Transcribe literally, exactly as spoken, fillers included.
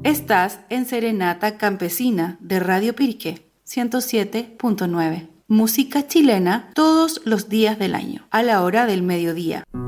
Estás en Serenata Campesina de Radio Pirque ciento siete punto nueve. Música chilena todos los días del año, a la hora del mediodía.